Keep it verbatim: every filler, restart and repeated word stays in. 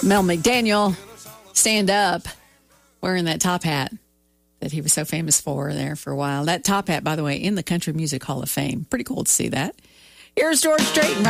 Mel McDaniel, stand up, wearing that top hat that he was so famous for there for a while. That top hat, by the way, in the Country Music Hall of Fame. Pretty cool to see that. Here's George Strait.